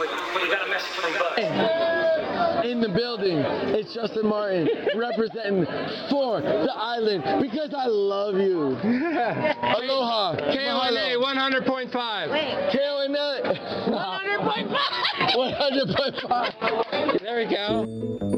but you got a message from Buzz. In the building, it's Justin Martin representing for the island because I love you. Aloha. KONA 100.5. KONA 100.5. 100.5. There we go.